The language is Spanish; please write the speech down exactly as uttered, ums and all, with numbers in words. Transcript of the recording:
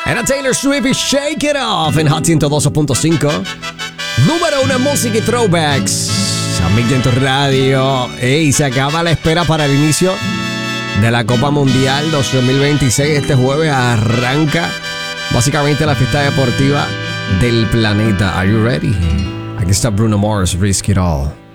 Era Taylor Swift y Shake It Off en Hot ciento doce punto cinco. Número uno en música y throwbacks. San Miguel en tu radio. Ey, se acaba la espera para el inicio de la Copa Mundial dos mil veintiséis. Este jueves arranca básicamente la fiesta deportiva del planeta. Are you ready? Aquí está Bruno Mars, Risk It All.